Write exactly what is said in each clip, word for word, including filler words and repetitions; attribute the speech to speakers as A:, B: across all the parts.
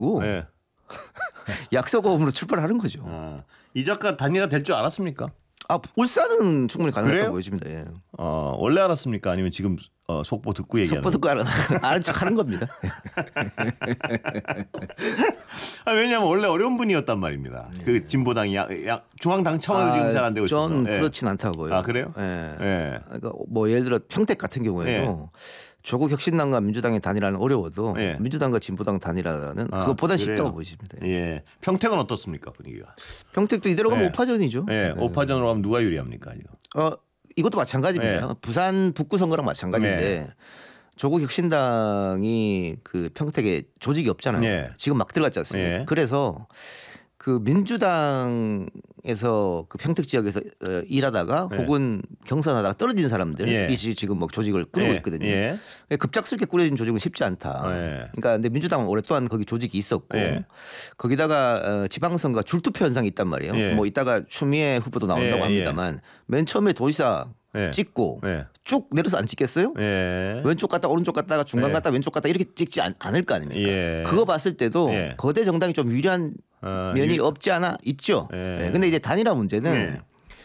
A: 고
B: 네.
A: 약소고음으로 출발하는 거죠.
B: 아, 이 작가 단일화 될 줄 알았습니까?
A: 아 울산은 충분히 가능하다고
B: 그래요?
A: 보여집니다. 예.
B: 어, 원래 알았습니까? 아니면 지금 어, 속보 듣고 얘기하는
A: 속보 듣고 아는, 아는 척하는 겁니다.
B: 아, 왜냐하면 원래 어려운 분이었단 말입니다. 네. 그 진보당이 야, 야, 중앙당 차원으로 아, 지금 잘 안 되고 있어서.
A: 전
B: 예.
A: 그렇진 않다고요.
B: 아 그래요?
A: 예.
B: 예.
A: 그러니까 뭐 예를 들어 평택 같은 경우에도 예. 조국 혁신당과 민주당의 단일화는 어려워도 예. 민주당과 진보당 단일화는 아, 그것보다 그래요? 쉽다고 보십니다.
B: 예. 평택은 어떻습니까 분위기가?
A: 평택도 이대로 가면
B: 예.
A: 오파전이죠.
B: 예. 네. 오파전으로 가면 누가 유리합니까?
A: 어 이것도 마찬가지입니다. 예. 부산 북구 선거랑 마찬가지인데 예. 조국 혁신당이 그 평택에 조직이 없잖아요. 예. 지금 막 들어갔지 않습니까? 예. 그래서 그 민주당에서 그 평택 지역에서 일하다가 예. 혹은 경선하다가 떨어진 사람들이 예. 지금 뭐 조직을 꾸리고 예. 있거든요. 예. 급작스럽게 꾸려진 조직은 쉽지 않다. 예. 그러니까 근데 민주당은 오랫동안 거기 조직이 있었고 예. 거기다가 지방선거 줄투표 현상이 있단 말이에요. 예. 뭐 이따가 추미애 후보도 나온다고 예. 합니다만 맨 처음에 도지사 예. 찍고 예. 쭉 내려서 안 찍겠어요? 예. 왼쪽 갔다 오른쪽 갔다가 중간 예. 갔다 왼쪽 갔다 이렇게 찍지 않, 않을 거 아닙니까? 예. 그거 봤을 때도 예. 거대 정당이 좀 유리한 어, 면이 유... 없지 않아 있죠. 예. 예. 근데 이제 단일화 문제는 예.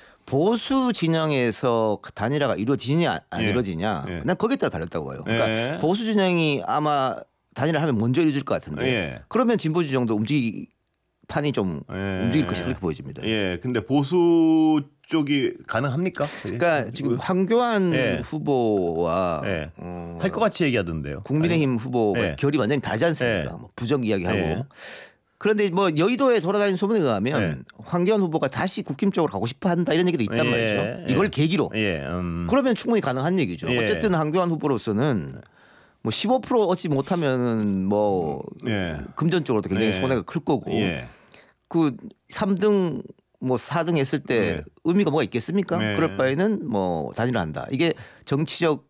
A: 보수 진영에서 단일화가 이루어지냐 안 예. 이루어지냐 예. 난 거기에 따라 달렸다고 봐요. 그러니까 예. 보수 진영이 아마 단일화 하면 먼저 이루어질 것 같은데 예. 그러면 진보 진영도 움직이 판이 좀 예. 움직일 것이 그렇게 보여집니다.
B: 예. 근데 보수 쪽이 가능합니까?
A: 그러니까 지금 황교안 예. 후보와
B: 예. 어, 할 것 같이 얘기하던데요.
A: 국민의힘
B: 아니.
A: 후보가
B: 예.
A: 결이 완전히 다르지 않습니까?
B: 예.
A: 뭐 부정 이야기하고.
B: 예.
A: 그런데 뭐 여의도에 돌아다니는 소문에 의하면 예. 황교안 후보가 다시 국힘 쪽으로 가고 싶어 한다 이런 얘기도 있단
B: 예.
A: 말이죠. 이걸
B: 예.
A: 계기로.
B: 예. 음.
A: 그러면 충분히 가능한 얘기죠.
B: 예.
A: 어쨌든 황교안 후보로서는 뭐 십오 퍼센트 얻지 못하면은 뭐
B: 예.
A: 금전적으로도 굉장히
B: 예.
A: 손해가 클 거고
B: 예.
A: 그 삼 등 뭐 사 등 했을 때
B: 네.
A: 의미가 뭐가 있겠습니까?
B: 네.
A: 그럴 바에는 뭐 단일화한다. 이게 정치적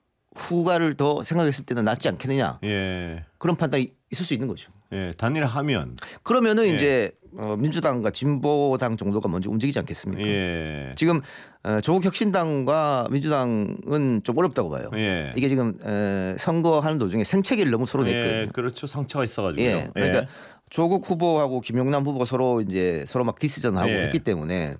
A: 후가를 더 생각했을 때는 낫지 않겠느냐.
B: 예.
A: 그런 판단이 있을 수 있는 거죠.
B: 예. 단일화하면
A: 그러면은
B: 예.
A: 이제 어, 민주당과 진보당 정도가 먼저 움직이지 않겠습니까?
B: 예.
A: 지금 어, 조국 혁신당과 민주당은 좀 어렵다고 봐요.
B: 예.
A: 이게 지금 에, 선거하는 도중에 생채기를 너무 서로 냈거든요.
B: 예. 그렇죠. 상처가 있어가지고요.
A: 예. 그러니까
B: 예.
A: 조국 후보하고 김용남 후보가 서로 이제 서로 막 디스전하고
B: 예.
A: 했기 때문에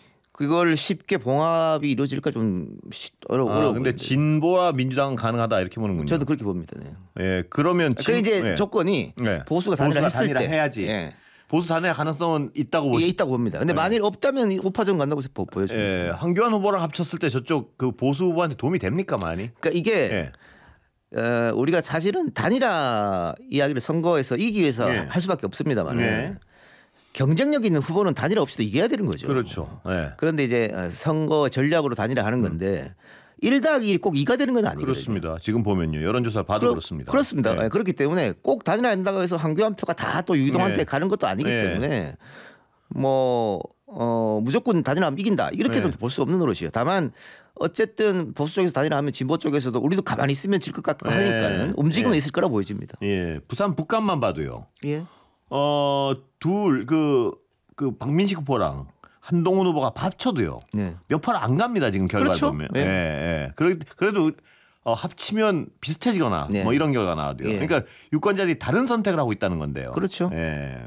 A: 그걸 쉽게 봉합이 이루어질까 좀 어려,
B: 아,
A: 어려워.
B: 근데 진보와 민주당은 가능하다 이렇게 보는군요.
A: 저도 그렇게 봅니다. 네.
B: 예, 그러면
A: 그 이제
B: 예.
A: 조건이
B: 예.
A: 보수가 단일화 했을
B: 단일화
A: 때
B: 해야지.
A: 예.
B: 보수 단일화 가능성은 있다고 보시.
A: 예, 있다고 봅니다. 근데
B: 예.
A: 만일 없다면 오파전 간다고 보- 보여집니다.
B: 예, 황교안 후보랑 합쳤을 때 저쪽 그 보수 후보한테 도움이 됩니까 많이?
A: 그러니까 이게
B: 예.
A: 어, 우리가 사실은 단일화 이야기를 선거에서 이기기 위해서
B: 예.
A: 할 수밖에 없습니다만
B: 예.
A: 경쟁력 있는 후보는 단일화 없이도 이겨야 되는 거죠.
B: 그렇죠. 예.
A: 그런데 이제 선거 전략으로 단일화 하는 건데 일 더하기 일이 꼭 이가 되는 건 아니거든요.
B: 그렇습니다. 지금 보면요. 여론조사를 봐도
A: 그렇,
B: 그렇습니다.
A: 그렇습니다.
B: 예.
A: 그렇기 때문에 꼭 단일화 한다고 해서 황교안 표가 다 또 유동한테
B: 예.
A: 가는 것도 아니기
B: 예.
A: 때문에 뭐 어, 무조건 단일화하면 이긴다. 이렇게도
B: 예.
A: 볼 수 없는 노릇이에요. 다만 어쨌든 보수 쪽에서 단일화하면 진보 쪽에서도 우리도 가만히 있으면 질 것 같고
B: 예.
A: 하니까는 움직임은
B: 예.
A: 있을 거라 보여집니다.
B: 예. 부산 북간만 봐도요.
A: 예.
B: 어, 둘 그 그 박민식 후보랑 한동훈 후보가 합쳐도요.
A: 네.
B: 몇 프로 안 갑니다. 지금 결과
A: 그렇죠.
B: 보면.
A: 예.
B: 예. 예. 그래, 그래도 어, 합치면 비슷해지거나
A: 네.
B: 뭐 이런 결과가 나와도요.
A: 예.
B: 그러니까 유권자들이 다른 선택을 하고 있다는 건데요.
A: 그렇죠.
B: 예.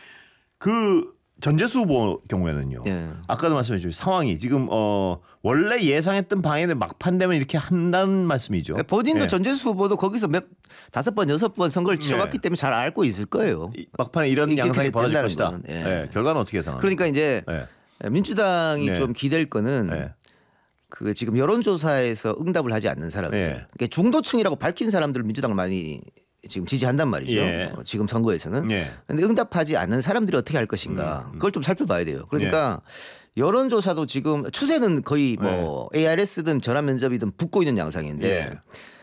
B: 그 전재수 후보 경우에는요.
A: 예.
B: 아까도 말씀하셨죠. 상황이 지금 어 원래 예상했던 방향에 막판 되면 이렇게 한다는 말씀이죠.
A: 본인도
B: 예.
A: 전재수 후보도 거기서 몇 다섯 번 여섯 번 선거를 치러봤기
B: 예.
A: 때문에 잘 알고 있을 거예요.
B: 이- 막판에 이런
A: 이렇게
B: 양상이 벌어질
A: 된다는
B: 것이다.
A: 거는, 예.
B: 예. 결과는 어떻게 예상합니까?
A: 그러니까 이제
B: 예.
A: 민주당이
B: 네.
A: 좀 기댈 거는
B: 예.
A: 그 지금 여론조사에서 응답을 하지 않는 사람들,
B: 예.
A: 그러니까 중도층이라고 밝힌 사람들을 민주당을 많이 지금 지지한단 말이죠.
B: 예.
A: 어, 지금 선거에서는.
B: 예.
A: 그런데 응답하지 않는 사람들이 어떻게 할 것인가, 그걸 좀 살펴봐야 돼요. 그러니까 여론조사도 지금 추세는 거의 뭐 에이알에스든 전화 면접이든 붙고 있는 양상인데.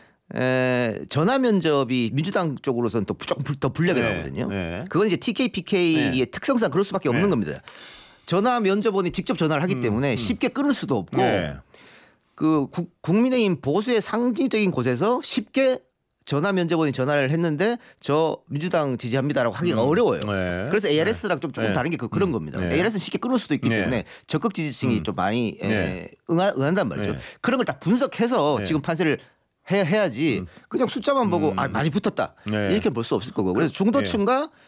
A: 에, 전화 면접이 민주당 쪽으로서는 또 조금 불- 더 불리하게
B: 네.
A: 나오거든요.
B: 네.
A: 그건 이제 티케이피케이의
B: 네.
A: 특성상 그럴 수밖에 없는
B: 네.
A: 겁니다. 전화 면접원이 직접 전화를 하기 때문에 쉽게 끊을 수도 없고
B: 네.
A: 그 국, 국민의힘 보수의 상징적인 곳에서 쉽게 전화 면접원이 전화를 했는데 저 민주당 지지합니다라고 하기가 어려워요.
B: 네.
A: 그래서 에이알에스랑 좀 조금
B: 네.
A: 다른 게 그- 그런 겁니다.
B: 네.
A: 에이알에스는 쉽게 끊을 수도 있기
B: 네.
A: 때문에 적극 지지층이 좀 많이 에,
B: 네.
A: 응하, 응한단 말이죠.
B: 네.
A: 그런 걸 딱 분석해서
B: 네.
A: 지금 판세를 해, 해야지 음. 그냥 숫자만 보고 음. 아 많이 붙었다 네. 이렇게 볼 수 없을 거고 그래서 중도층과